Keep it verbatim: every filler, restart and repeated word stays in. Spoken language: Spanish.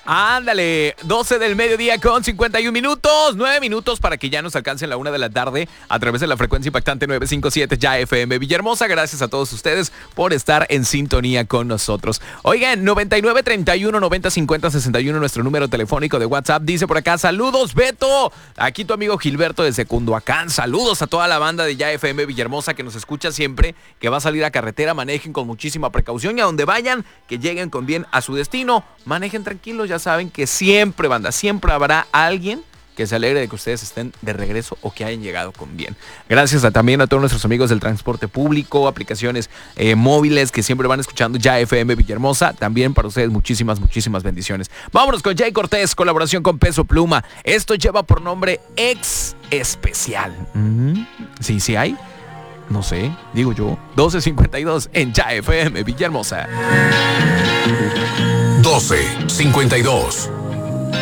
Ándale, doce del mediodía con cincuenta y un minutos, nueve minutos para que ya nos alcancen la una de la tarde a través de la frecuencia impactante novecientos cincuenta y siete Ya F M Villahermosa. Gracias a todos ustedes por estar en sintonía con nosotros. Oigan, noventa y nueve, treinta y uno, noventa, cincuenta, sesenta y uno, nuestro número telefónico de WhatsApp. Dice por acá, saludos Beto. Aquí tu amigo Gilberto desde Cunduacán. Saludos a toda la banda de Ya F M Villahermosa que nos escucha siempre, que va a salir a carretera. Manejen con muchísima precaución y a donde vayan, que lleguen con bien a su destino. Manejen tranquilos, ya saben que siempre, banda, siempre habrá alguien que se alegre de que ustedes estén de regreso o que hayan llegado con bien. Gracias a, también a todos nuestros amigos del transporte público, aplicaciones eh, móviles que siempre van escuchando Ya F M Villahermosa. También para ustedes muchísimas, muchísimas bendiciones. Vámonos con Jay Cortés, colaboración con Peso Pluma. Esto lleva por nombre Ex Especial. Mm-hmm. Sí, sí hay. No sé, digo yo. doce cincuenta y dos en Ya F M Villahermosa. doce cincuenta y dos.